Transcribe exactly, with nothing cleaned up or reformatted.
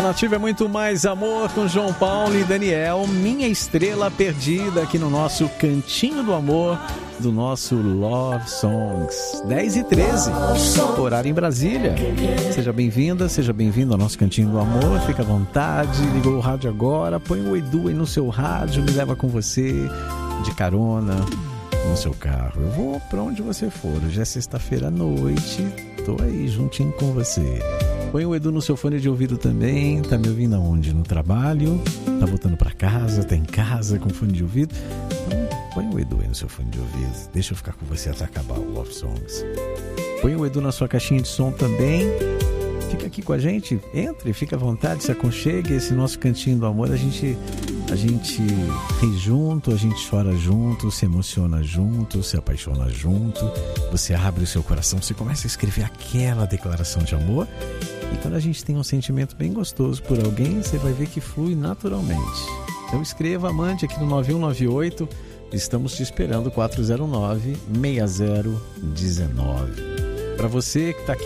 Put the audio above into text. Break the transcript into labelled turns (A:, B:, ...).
A: Nativa é muito mais amor com João Paulo e Daniel, Minha Estrela Perdida, aqui no nosso Cantinho do Amor, do nosso Love Songs. dez e treze, horário em Brasília. Seja bem-vinda, seja bem-vindo ao nosso Cantinho do Amor. Fica à vontade, ligou o rádio agora, põe o Edu aí no seu rádio, me leva com você de carona no seu carro. Eu vou pra onde você for. Hoje é sexta-feira à noite, tô aí juntinho com você. Põe o Edu no seu fone de ouvido também. Tá me ouvindo aonde? No trabalho? Tá voltando pra casa? Tá em casa com fone de ouvido? Então põe o Edu aí no seu fone de ouvido. Deixa eu ficar com você até acabar o Love Songs. Põe o Edu na sua caixinha de som também. Fica aqui com a gente. Entre, fica à vontade, se aconchegue. Esse nosso Cantinho do Amor, a gente, a gente ri junto, a gente chora junto, se emociona junto, se apaixona junto. Você abre o seu coração, você começa a escrever aquela declaração de amor. E quando a gente tem um sentimento bem gostoso por alguém, você vai ver que flui naturalmente. Então escreva, mande aqui no nove um nove oito. Estamos te esperando, quatro zero nove, seis zero um nove. Para você que está aqui